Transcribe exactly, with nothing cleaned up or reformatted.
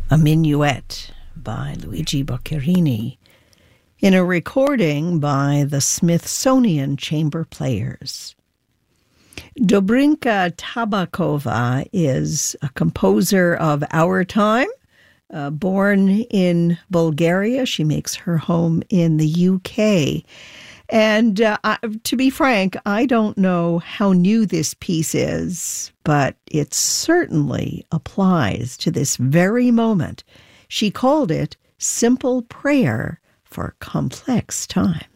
a minuet by Luigi Boccherini, in a recording by the Smithsonian Chamber Players. Dobrinka Tabakova is a composer of our time. Uh, born in Bulgaria, she makes her home in the U K. And uh, I, to be frank, I don't know how new this piece is, but it certainly applies to this very moment. She called it Simple Prayer for Complex Times.